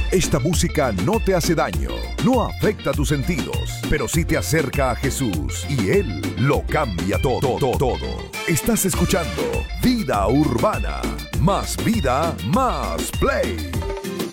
Esta música no te hace daño, no afecta tus sentidos, pero sí te acerca a Jesús y Él lo cambia todo. Estás escuchando Vida Urbana. Más vida, más play.